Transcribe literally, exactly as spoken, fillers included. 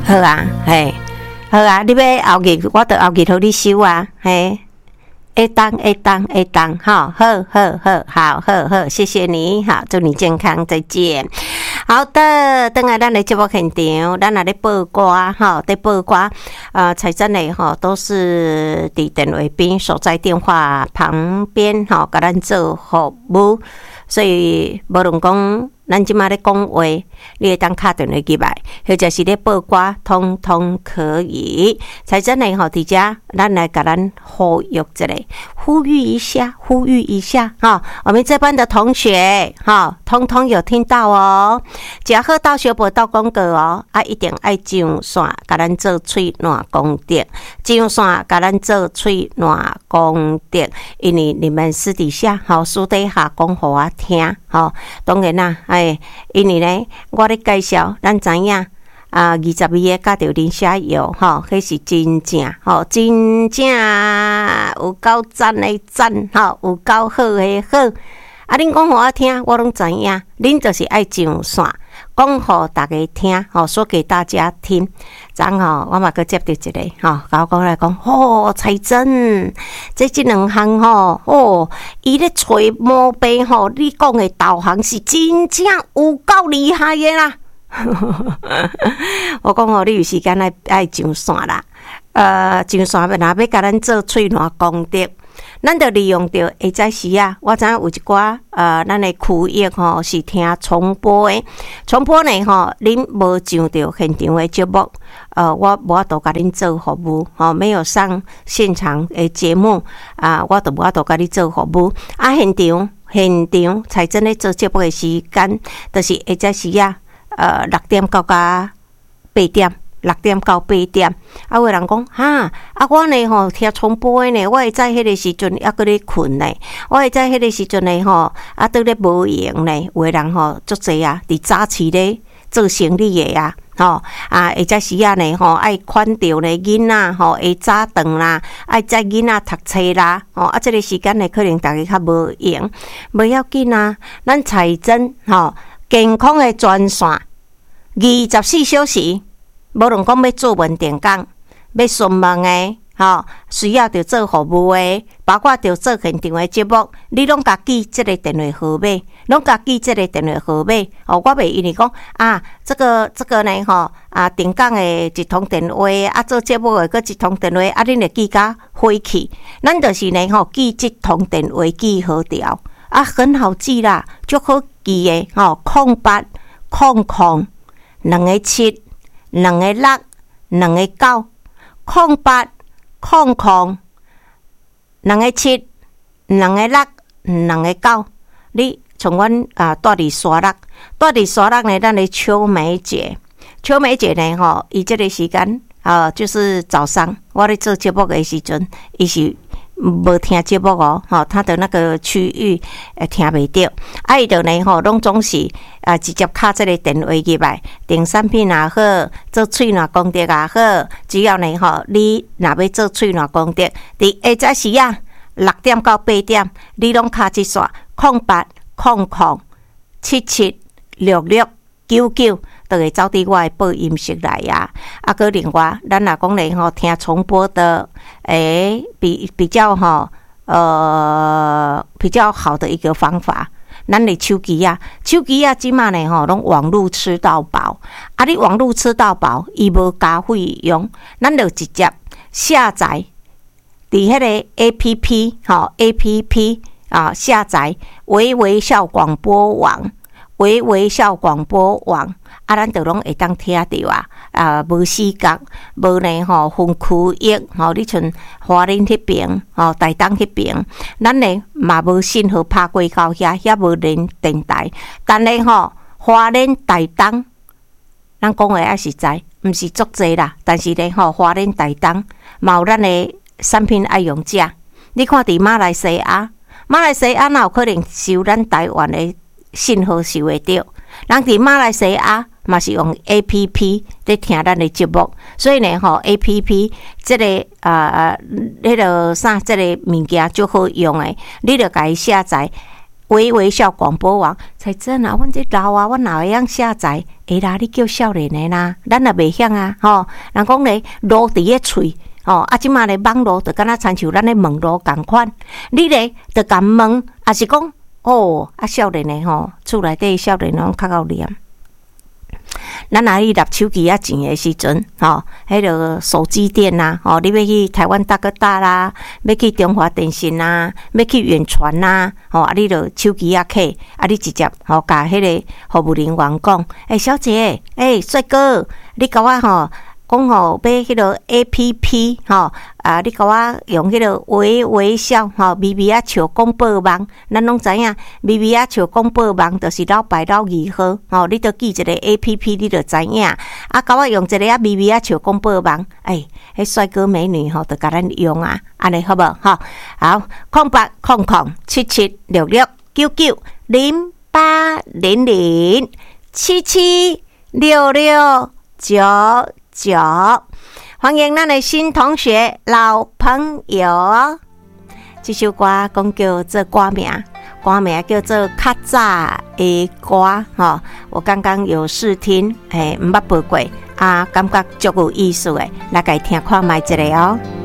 好啊，嘿，好啊，你要后日，我就后日互你收啊，嘿。会当会当会当，好好好好好好好，谢谢你，好，祝你健康，再见。好的，等下咱的节目现场，咱来咧报歌，哈，在报歌，呃，彩珍嘞，哈，都是伫电话边，所在电话旁边，哈，甲咱做服务，所以无论讲。咱即马咧讲话，你会当敲电话入来，或者是咧报歌，通通可以。才真诶吼，伫遮咱来甲咱呼吁一下，呼吁一下，呼吁一下哈。我们这班的同学哈，通通有听到哦。食好到小报到广告哦，啊一定爱上线，甲咱做喙暖功德，上线甲咱做喙暖功德，因为你们私底下吼，私底下讲互我听，吼，当然啦，哎，因为呢，我咧介绍，咱知影啊，二十二个加着林下油，吼，迄是真正，吼，真正有够赞的赞，吼，有够好的好。啊，恁讲互我听，我拢知影，恁就是爱上线，讲互大家听，吼，说给大家听。昨吼，我嘛佮接到一个，吼，甲我讲来讲，哦，彩珍，这即两项吼，哦，伊咧找毛病吼，你讲的导航是真正有够厉害的啦。我讲吼，你有时间爱爱上线啦，呃，上线若要甲咱做喙暖功德。咱就利用着下早时啊，我知影有一寡呃，咱的区域吼是听重播的，重播呢吼，恁无上着现场的节目，呃，我无法度甲恁做服务，吼，没有上现场的节目啊，我就无法度甲你做服务。啊，现场现场才真咧做节目的时间，就是下早时啊，呃，六点到甲八点。六点到八点，啊，有人讲哈，啊，我呢吼听重播的呢，我会在迄个时阵还搁咧困呢，我会在迄个时阵呢吼，啊，倒咧无闲呢，有的人吼足济啊，伫早市咧做生意的啊，吼啊，或者是啊呢吼爱款着呢囡仔吼，会早顿啦，爱载囡仔读册啦，吼啊，这个时间呢可能大家较无闲，无要紧啊，咱彩珍吼健康的专线，二十四小时。无论讲要做文电工，要询问的，吼，需要着做服务的，包括着做现场的节目，你拢家记这个电话号码，拢家记这个电话号码。哦，我袂因为讲啊，这个这个呢，吼啊，电工的一通电话，啊，做节目的佫一通电话，啊，恁会记甲火气。咱就是呢，吼，记这通电话记好条，啊，很好记啦，足好记的，吼，空八空空两个七。两个六，两个九，空八，空空，两个七，两个六，两个九。你从阮啊住伫沙鹿，住伫沙鹿呢，咱的秋梅姐，秋梅姐呢吼，伊这个时间啊，就是早上我咧做节目的时阵，伊是。无听节目哦，吼，他的那个区域诶听袂到，啊，伊就呢吼，拢总是啊直接敲这个电话入来，订产品也好，做喙暖功德也好，只要呢吼，你若要做喙暖功德，伫下早时啊六点到八点，你拢敲一线空八空空七七六六九九。都会走伫我的播音室来呀，啊，搁另外，咱若讲咧吼，听重播的，诶、欸，比比较吼，呃，比较好的一个方法，咱的手机啊，手机啊，即马呢吼，拢网络吃到饱，啊，你网络吃到饱，伊无加费用，咱就直接下载，伫迄个 A P P 吼 A P P 啊，下载微微笑广播网。微微笑广播网，啊，咱就拢会当听到啊，啊，无死角，无呢吼分区域，吼，你像花莲迄边，吼，台东迄边，咱呢嘛无信号拍过到遐，遐无连电台，但呢吼，花莲台东，咱讲诶也实在，毋是足济啦，但是呢吼，花莲台东嘛有咱诶产品爱用者，你看伫马来西亚，马来西亚哪有可能收咱台湾诶？信号收会到，人伫马来西亚嘛是用 A P P 咧听咱的节目，所以呢吼 A P P 这个啊迄个啥这个物件就好用诶，你着甲伊下载微微笑广播网才真啊！阮这老啊，阮哪会样下载？会啦，你叫少年的啦，咱也袂晓啊！吼、哦，人讲咧，路伫个喙，吼、哦，啊，即马咧网络就敢若亲像咱咧问路共款，你咧就共问，也是讲哦，啊，少年的吼，厝内底少年拢较够念。咱若去纳手机啊钱的时阵，吼，迄个手机店呐，吼，你要去台湾大哥大啦，要去中华电信啦，要去远传啦，吼，啊，你著手机啊摕，啊，你直接吼，甲迄个服务人员讲，诶、欸，小姐，诶、欸，帅哥，你甲我吼。讲吼，买迄个 A P P 吼，啊，你甲我用迄个微微笑吼，微微啊笑广播网，咱拢知影，微微啊笑广播网就是老白老二号吼，你著记一个 A P P， 你著知影。啊，甲我用一个啊微微啊笑广播网，诶、欸，迄帅哥美女吼，著甲咱用啊，安尼好无吼？好，空八空空七七六六九九零八零零七七六六九。九，欢迎咱的新同学、老朋友。这首歌讲叫做歌名，歌名叫做《较早的歌》哈。我刚刚有试听，诶，毋捌背过啊，感觉足有意思诶，来家听看卖一个哦。